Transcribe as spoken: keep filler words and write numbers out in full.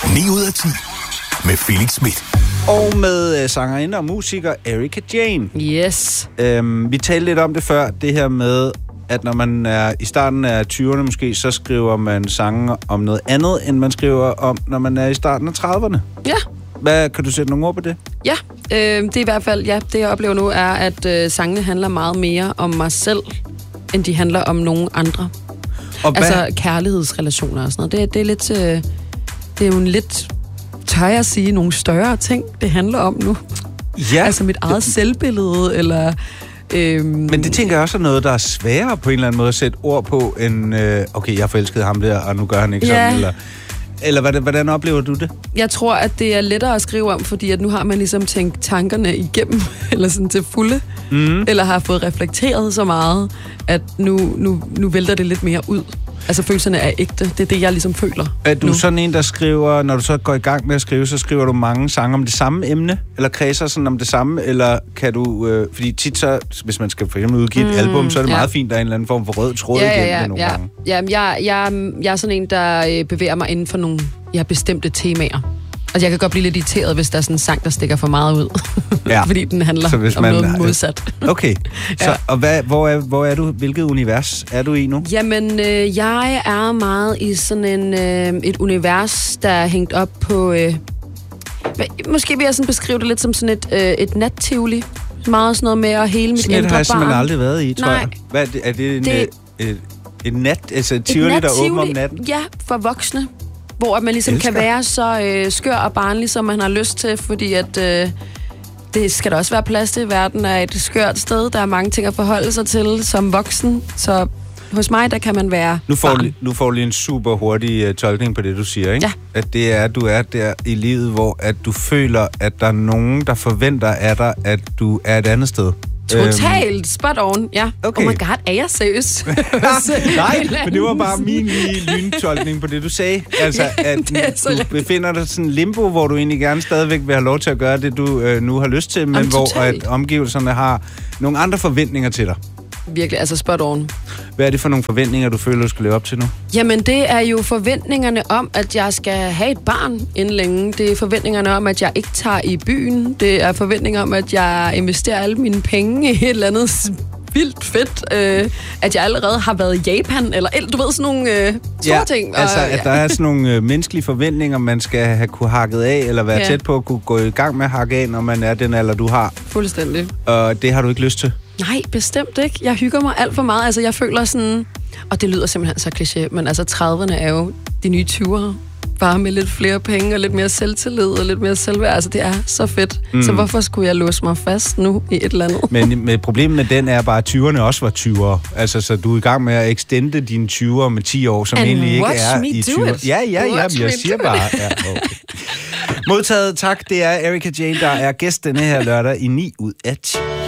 ni ud af ti med Felix Smith. Og med øh, sangerinde og musiker Erika Jane. Yes. Øhm, vi talte lidt om det før, det her med, at når man er i starten af tyverne måske, så skriver man sange om noget andet, end man skriver om, når man er i starten af trediverne. Ja. Hvad, kan du sætte nogle ord på det? Ja, øh, det er i hvert fald, ja, det jeg oplever nu er, at øh, sangene handler meget mere om mig selv, end de handler om nogen andre. Og altså hvad? kærlighedsrelationer og sådan noget. Det, det er lidt, øh, det er jo en lidt, tør jeg at sige, nogle større ting, det handler om nu. Ja. Altså mit eget selvbillede, eller... Øhm, Men det tænker jeg også er noget, der er sværere på en eller anden måde at sætte ord på, end, øh, okay, jeg forelskede ham der, og nu gør han ikke ja. sådan, eller... Eller hvordan, hvordan oplever du det? Jeg tror, at det er lettere at skrive om, fordi at nu har man ligesom tænkt tankerne igennem, eller sådan til fulde, mm. eller har fået reflekteret så meget, at nu, nu, nu vælter det lidt mere ud. Altså følelserne er ægte. Det er det, jeg ligesom føler. Er du nu. sådan en, der skriver, når du så går i gang med at skrive, så skriver du mange sange om det samme emne? Eller kredser sådan om det samme? Eller kan du... Øh, fordi tit så, hvis man skal for eksempel udgive et mm, album, så er det ja. meget fint, der er en eller anden form for rød tråd ja, ja, igennem ja, det nogle ja. gange. Ja, jeg, jeg, jeg er sådan en, der bevæger mig inden for nogle ja, bestemte temaer. Altså, jeg kan godt blive lidt irriteret, hvis der er sådan en sang, der stikker for meget ud. Ja. Fordi den handler om man, noget modsat. Okay. Så, ja. Og hvad, hvor, er, hvor er du? Hvilket univers er du i nu? Jamen, øh, jeg er meget i sådan en, øh, et univers, der er hængt op på... Øh, måske vil jeg sådan beskrive det lidt som sådan et, øh, et nat-tivoli. Meget sådan noget med at hele mit indre barn. Sådan et har jeg simpelthen aldrig været i, tror Nej. jeg. Hvad er det? Er det en... Det, et, et nat, altså et tivoli, der åbner om natten? Ja, for voksne. Hvor man ligesom Elsker. kan være så øh, skør og barnlig, som man har lyst til, fordi at øh, det skal der også være plads til. Verden er et skørt sted. Der er mange ting at forholde sig til som voksen. Så hos mig, der kan man være nu får, barn. Nu får du lige en super hurtig uh, tolkning på det, du siger, ikke? Ja. At det er, at du er der i livet, hvor at du føler, at der er nogen, der forventer af dig, at du er et andet sted. Totalt spot on, ja. Okay. Oh my god, er jeg seriøs? Nej, men det var bare min lige lyntolkning på det, du sagde. Altså, ja, at du lidt. befinder dig sådan en limbo, hvor du egentlig gerne stadigvæk vil have lov til at gøre det, du øh, nu har lyst til, men Jamen, hvor at omgivelserne har nogle andre forventninger til dig. Virkelig, altså spot on. Hvad er det for nogle forventninger, du føler, du skal leve op til nu? Jamen, det er jo forventningerne om, at jeg skal have et barn inden længe. Det er forventningerne om, at jeg ikke tager i byen. Det er forventninger om, at jeg investerer alle mine penge i et eller andet vildt fedt. Øh, at jeg allerede har været i Japan, eller du ved, sådan nogle øh, store ja, ting. altså, og, at ja. der er sådan nogle øh, menneskelige forventninger, man skal have kunne hakket af, eller være ja. tæt på at kunne gå i gang med at hakke af, når man er den alder, du har. Fuldstændig. Og det har du ikke lyst til? Nej, bestemt ikke. Jeg hygger mig alt for meget. Altså, jeg føler sådan... Og det lyder simpelthen så kliché, men altså, trediverne er jo de nye tyvere. Bare med lidt flere penge og lidt mere selvtillid og lidt mere selvværd. Altså, det er så fedt. Mm. Så hvorfor skulle jeg låse mig fast nu i et eller andet? Men med problemet med den er bare, at tyverne også var tyvere. Altså, så du er i gang med at extende dine tyvere med ti år, som And egentlig ikke er i tyverne. Ja, ja, ja, men jeg siger bare... Ja, okay. Modtaget, tak. Det er Erika Jane, der er gæst denne her lørdag i ni ud af ti.